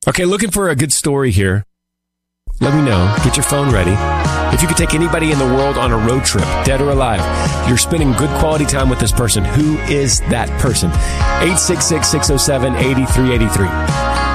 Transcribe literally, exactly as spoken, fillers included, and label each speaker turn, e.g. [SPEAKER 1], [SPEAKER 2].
[SPEAKER 1] Okay, looking for a good story here. Let me know. Get your phone ready. If you could take anybody in the world on a road trip, dead or alive, you're spending good quality time with this person. Who is that person? eight six six, six oh seven, eight three eight three.